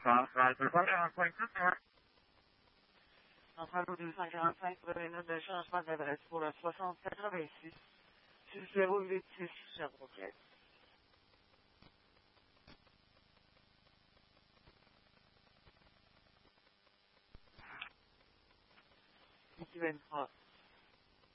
Centrale 245, vous avez une note de changement d'adresse pour le 6086 6086 Sherbrooke. Ici 23.